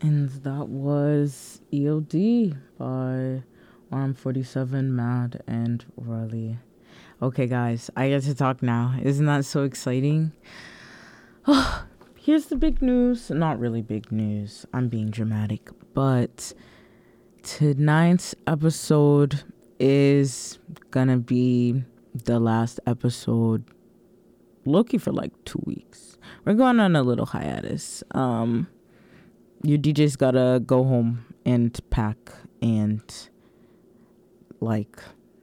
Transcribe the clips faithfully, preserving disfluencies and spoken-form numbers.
And that was E O D by R M forty-seven, Mad, and Riley. Okay, guys, I get to talk now. Isn't that so exciting? Here's the big news. Not really big news. I'm being dramatic. But tonight's episode is gonna be the last episode, Loki, for like two weeks. We're going on a little hiatus. Um, your D J's gotta go home and pack and like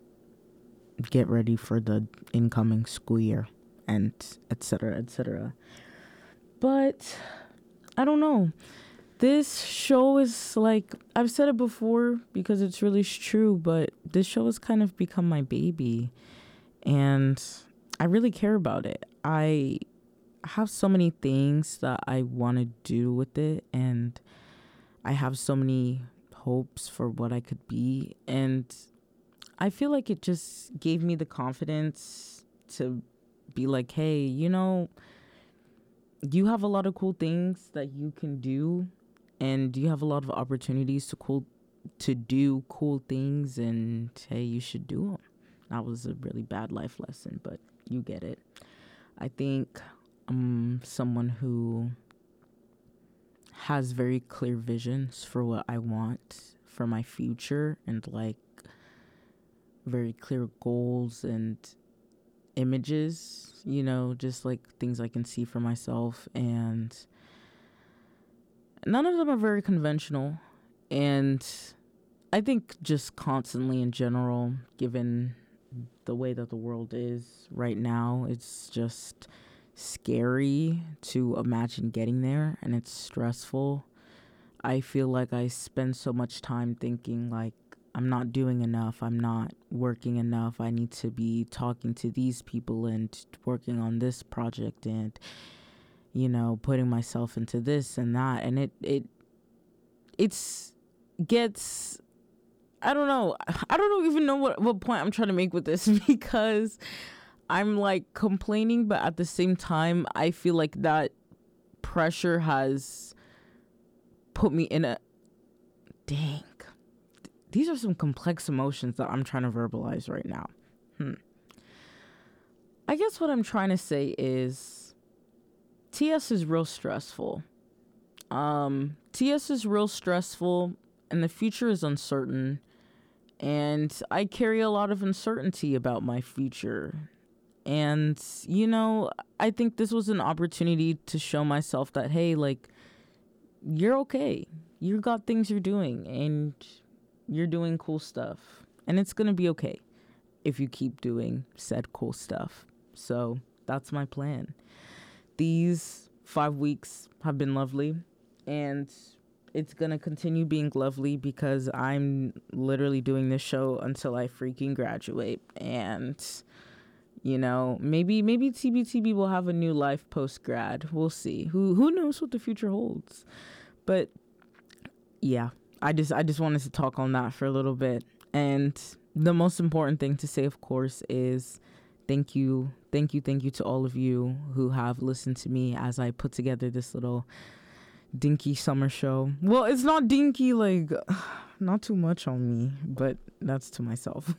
get ready for the incoming school year and et cetera, et cetera. But I don't know. This show is like, I've said it before because it's really true, but this show has kind of become my baby and I really care about it. I have so many things that I want to do with it, and I have so many hopes for what I could be, and I feel like it just gave me the confidence to be like, hey, you know, you have a lot of cool things that you can do, and you have a lot of opportunities to cool to do cool things, and hey, you should do them. That was a really bad life lesson, but you get it. I think I'm someone who has very clear visions for what I want for my future, and like very clear goals and images, you know, just like things I can see for myself. And none of them are very conventional. And I think just constantly in general, given the way that the world is right now, it's just scary to imagine getting there, and it's stressful. I feel like I spend so much time thinking like I'm not doing enough, I'm not working enough, I need to be talking to these people and working on this project and, you know, putting myself into this and that, and it it it's gets I don't know I don't even know what, what point I'm trying to make with this because I'm like complaining, but at the same time I feel like that pressure has put me in a dang these are some complex emotions that I'm trying to verbalize right now. Hmm. I guess what I'm trying to say is T S is real stressful. Um, T S is real stressful, and the future is uncertain. And I carry a lot of uncertainty about my future. And, you know, I think this was an opportunity to show myself that, hey, like, you're okay. You got things you're doing, and you're doing cool stuff, and it's gonna be okay if you keep doing said cool stuff. So that's my plan. These five weeks have been lovely, and it's gonna continue being lovely because I'm literally doing this show until I freaking graduate. And you know, maybe maybe T B T B will have a new life post grad. We'll see. Who who knows what the future holds? But yeah. I just I just wanted to talk on that for a little bit. And the most important thing to say, of course, is thank you, thank you, thank you to all of you who have listened to me as I put together this little dinky summer show. Well, it's not dinky, like, not too much on me, but that's to myself.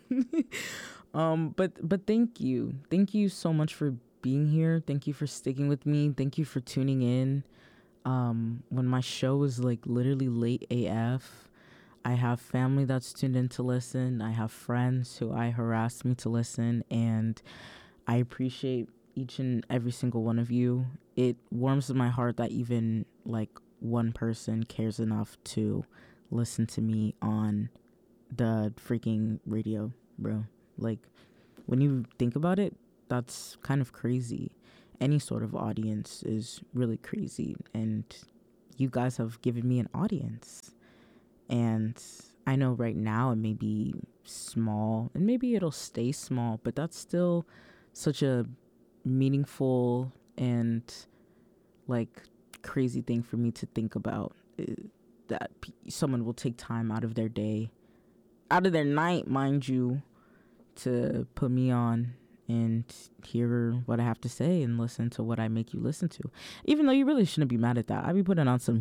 um, but but thank you. Thank you so much for being here. Thank you for sticking with me. Thank you for tuning in. Um, when my show is like literally late A F, I have family that's tuned in to listen. I have friends who I harass me to listen, and I appreciate each and every single one of you. It warms my heart that even like one person cares enough to listen to me on the freaking radio, bro. Like, when you think about it, that's kind of crazy. Any sort of audience is really crazy, and you guys have given me an audience. And I know right now it may be small, and maybe it'll stay small, but that's still such a meaningful and like crazy thing for me to think about, that someone will take time out of their day, out of their night, mind you, to put me on and hear what I have to say and listen to what I make you listen to. Even though you really shouldn't be mad at that. I be putting on some heat.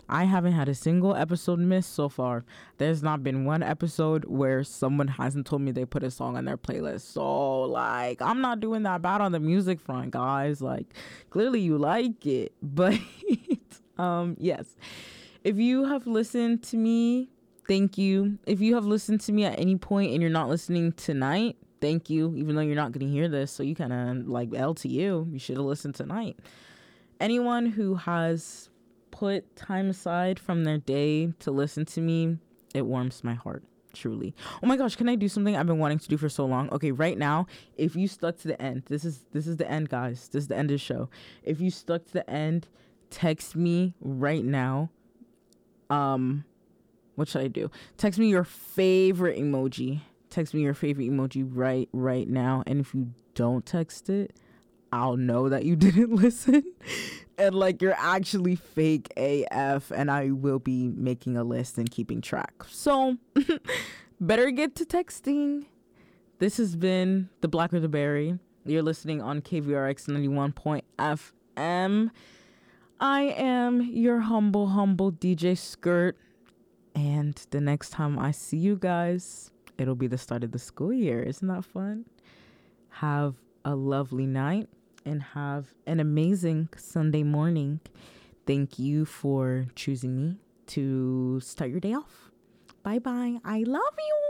I haven't had a single episode missed so far. There's not been one episode where someone hasn't told me they put a song on their playlist. So, like, I'm not doing that bad on the music front, guys. Like, clearly you like it. But, um, yes. If you have listened to me, thank you. If you have listened to me at any point and you're not listening tonight, thank you. Even though you're not going to hear this, so you kind of, like, L to you. You should have listened tonight. Anyone who has put time aside from their day to listen to me, it warms my heart, truly. Oh my gosh, can I do something I've been wanting to do for so long? Okay, right now, if you stuck to the end, this is this is the end, guys. This is the end of the show. If you stuck to the end, text me right now. Um, what should I do? Text me your favorite emoji. Text me your favorite emoji right right now. And if you don't text it, I'll know that you didn't listen. And like you're actually fake A F, and I will be making a list and keeping track. So better get to texting. This has been The Black or the Berry. You're listening on K V R X ninety-one point F M. I am your humble, humble D J Skirt. And the next time I see you guys, it'll be the start of the school year. Isn't that fun? Have a lovely night. And have an amazing Sunday morning. Thank you for choosing me to start your day off. Bye-bye. I love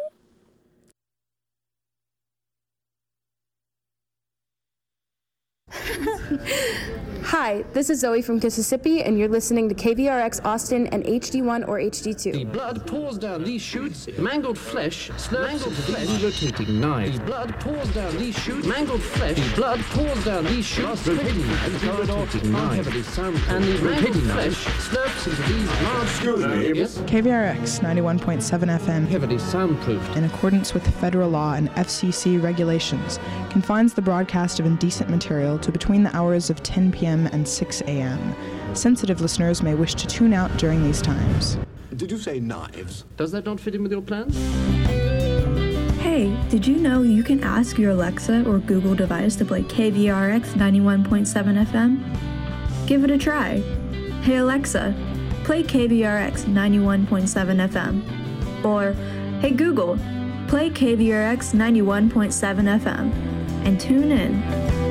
you. Hi, this is Zoe from Mississippi, and you're listening to K V R X Austin and H D one or H D two. The blood pours down these chutes, mangled flesh, mangled flesh, rotating knives. The blood pours down these chutes, mangled flesh. The blood pours down these chutes, rotating knives, rotating knives. And the mangled flesh slurps into these large. Excuse me. Yes? K V R X ninety-one point seven F M, Heavily soundproofed. in accordance with federal law and F C C regulations, confines the broadcast of indecent material to between the hours of ten p.m. and six a.m. Sensitive listeners may wish to tune out during these times. Did you say knives? Does that not fit in with your plans? Hey, did you know you can ask your Alexa or Google device to play K V R X ninety-one point seven F M? Give it a try. Hey Alexa, play K V R X ninety-one point seven F M. Or, hey Google, play K V R X ninety-one point seven F M. And tune in.